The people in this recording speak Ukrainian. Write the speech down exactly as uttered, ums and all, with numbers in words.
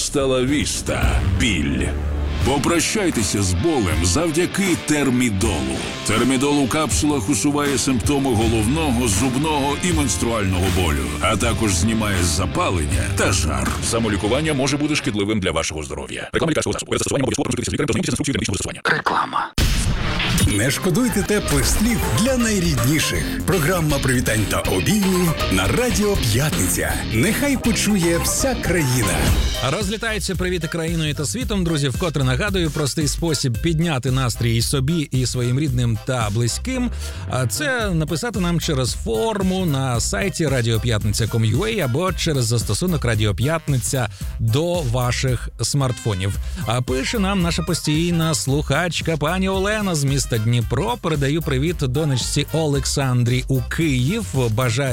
Hasta la vista. Біль. Попрощайтеся з болем завдяки термідолу. Термідол у капсулах усуває симптоми головного, зубного і менструального болю, а також знімає запалення та жар. Самолікування може бути шкідливим для вашого здоров'я. Реклама лікарського засобу. Перед застосуванням обов'язково консультуйтеся з лікарем та знайомтеся з інструкцією медичного застосування. Реклама. Не шкодуйте теплих слів для найрідніших. Програма привітань та обіймів на Радіо П'ятниця. Нехай почує вся країна. Розлітаються привіти країною та світом, друзі. Вкотре нагадую, простий спосіб підняти настрій і собі, і своїм рідним та близьким. А це написати нам через форму на сайті радіо п'ятниця крапка ком крапка ю а або через застосунок Радіо П'ятниця до ваших смартфонів. А пише нам наша постійна слухачка пані Олена з міста Дніпро. Передаю привіт донечці Олександрі у Київ. Бажаю